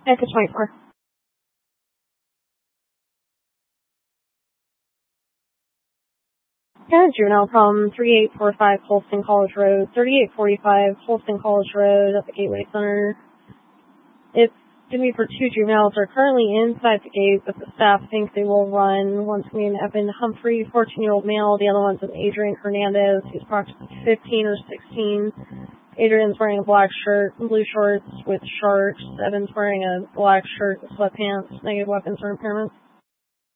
Echo 24. Got a juvenile from 3845 Holston College Road, 3845 Holston College Road at the Gateway Center. It's going to be for 2 juveniles. They're currently inside the gate, but the staff thinks they will run. One's going to be an Evan Humphrey, 14-year-old male. The other one's an Adrian Hernandez, who's approximately 15 or 16. Adrian's wearing a black shirt, blue shorts with sharks. Evan's wearing a black shirt with sweatpants, negative weapons or impairments.